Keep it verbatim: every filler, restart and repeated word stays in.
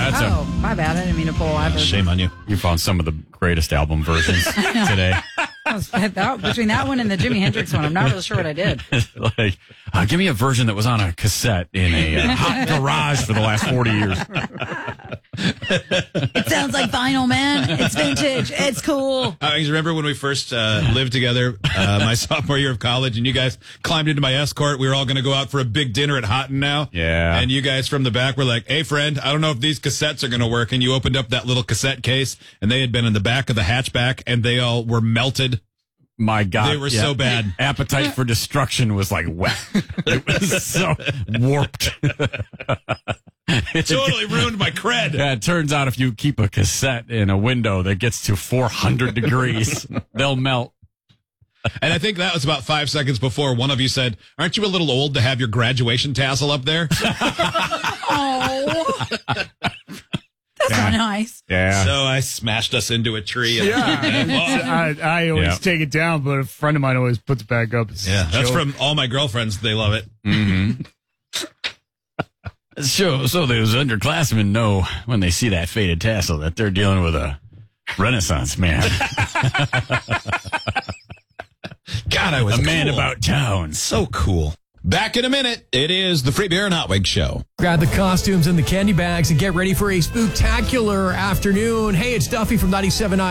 that's oh, a, my bad. I didn't mean to pull ever. Shame on you. you found some of the greatest album versions today. That, between that one and the Jimi Hendrix one, I'm not really sure what I did. Like, uh, give me a version that was on a cassette in a uh, hot garage for the last forty years. It sounds like vinyl, man. It's vintage. It's cool. I remember when we first uh, lived together, uh, my sophomore year of college, and you guys climbed into my escort. We were all going to go out for a big dinner at Houghton now. Yeah. And you guys from the back were like, hey, friend, I don't know if these cassettes are going to work. And you opened up that little cassette case, and they had been in the back of the hatchback, and they all were melted. My God. They were yeah. so bad. Appetite for Destruction was like wet. It was so warped. It totally ruined my cred. Yeah, it turns out if you keep a cassette in a window that gets to four hundred degrees, they'll melt. And I think that was about five seconds before one of you said, aren't you a little old to have your graduation tassel up there? Oh. That's Yeah. not nice. Yeah. So I smashed us into a tree. And, I, I always Yeah. take it down, but a friend of mine always puts it back up. It's yeah, a that's joke. from all my girlfriends. They love it. Mm-hmm. So, so those underclassmen know when they see that faded tassel that they're dealing with a Renaissance man, God, I was a man cool. about town. So cool. Back in a minute. It is the Free Beer and Hot Wig Show. Grab the costumes and the candy bags and get ready for a spooktacular afternoon. Hey, it's Duffy from ninety-seven point nine.